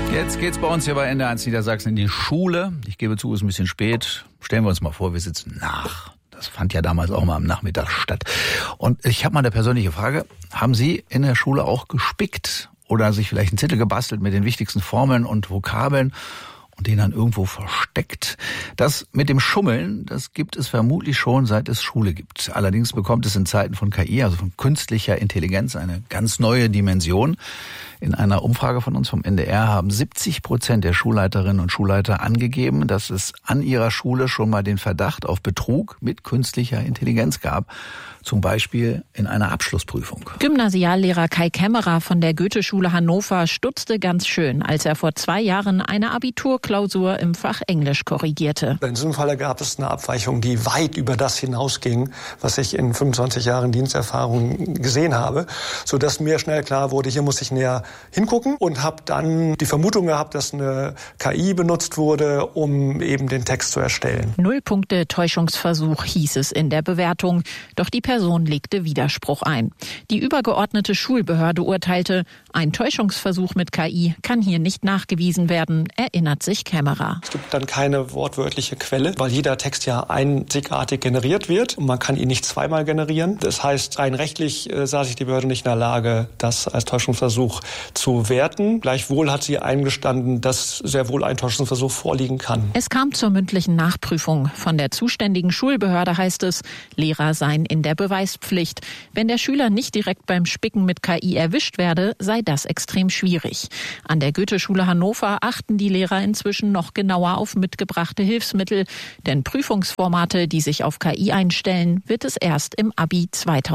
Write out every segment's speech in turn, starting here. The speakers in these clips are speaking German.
Jetzt geht's bei uns hier bei NDR 1 Niedersachsen in die Schule. Ich gebe zu, es ist ein bisschen spät. Stellen wir uns mal vor, wir sitzen nach. Das fand ja damals auch mal am Nachmittag statt. Und ich habe mal eine persönliche Frage. Haben Sie in der Schule auch gespickt oder sich vielleicht einen Zettel gebastelt mit den wichtigsten Formeln und Vokabeln und den dann irgendwo versteckt? Das mit dem Schummeln, das gibt es vermutlich schon, seit es Schule gibt. Allerdings bekommt es in Zeiten von KI, also von künstlicher Intelligenz, eine ganz neue Dimension. In einer Umfrage von uns vom NDR haben 70% der Schulleiterinnen und Schulleiter angegeben, dass es an ihrer Schule schon mal den Verdacht auf Betrug mit künstlicher Intelligenz gab. Zum Beispiel in einer Abschlussprüfung. Gymnasiallehrer Kai Kämmerer von der Goethe-Schule Hannover stutzte ganz schön, als er vor 2 Jahren eine Abiturklausur im Fach Englisch korrigierte. In diesem Falle gab es eine Abweichung, die weit über das hinausging, was ich in 25 Jahren Diensterfahrung gesehen habe, sodass mir schnell klar wurde, hier muss ich näher hingucken und habe dann die Vermutung gehabt, dass eine KI benutzt wurde, um eben den Text zu erstellen. 0 Punkte Täuschungsversuch hieß es in der Bewertung. Doch die Person legte Widerspruch ein. Die übergeordnete Schulbehörde urteilte, ein Täuschungsversuch mit KI kann hier nicht nachgewiesen werden, erinnert sich Kämmerer. Es gibt dann keine wortwörtliche Quelle, weil jeder Text ja einzigartig generiert wird und man kann ihn nicht zweimal generieren. Das heißt, rein rechtlich sah sich die Behörde nicht in der Lage, das als Täuschungsversuch zu werten. Gleichwohl hat sie eingestanden, dass sehr wohl ein Täuschungsversuch vorliegen kann. Es kam zur mündlichen Nachprüfung. Von der zuständigen Schulbehörde heißt es, Lehrer seien in der Beweispflicht. Wenn der Schüler nicht direkt beim Spicken mit KI erwischt werde, sei das extrem schwierig. An der Goethe-Schule Hannover achten die Lehrer inzwischen noch genauer auf mitgebrachte Hilfsmittel. Denn Prüfungsformate, die sich auf KI einstellen, wird es erst im Abi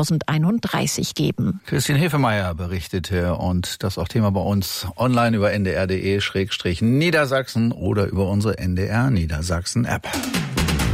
2031 geben. Christine Hefemeyer berichtete und das auch Thema bei uns online über ndr.de/Niedersachsen oder über unsere NDR Niedersachsen App.